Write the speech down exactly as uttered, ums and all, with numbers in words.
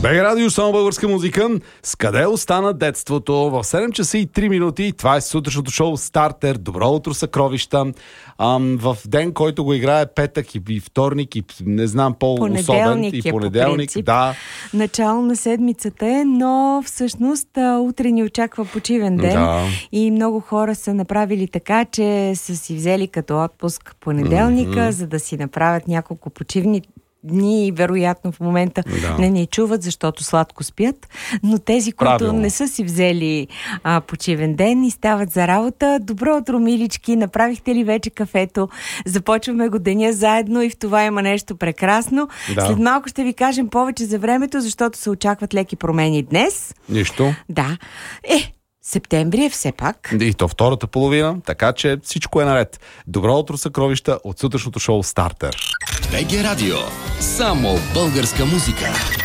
БГ Радио, само българска музика. С къде остана детството? В седем часа и три минути. Това е сутрешното шоу Стартер. Добро утро, съкровища. Ам, в ден, който го играе петък и, и вторник и не знам по-особен и понеделник. Е, да. Начало на седмицата е, но всъщност утре ни очаква почивен ден. Да. И много хора са направили така, че са си взели като отпуск понеделника, mm-hmm. за да си направят няколко почивни дни и вероятно в момента да. не ни чуват, защото сладко спят, но тези, които Правилно. не са си взели а, почивен ден и стават за работа, добро утро, милички, направихте ли вече кафето? Започваме го деня заедно и в това има нещо прекрасно. Да. След малко ще ви кажем повече за времето, защото се очакват леки промени днес. Нищо. Да. Е, септември е все пак. И то втората половина, така че всичко е наред. Добро утро, съкровища, от сутрешното шоу Стартер. БГ Радио. Само българска музика.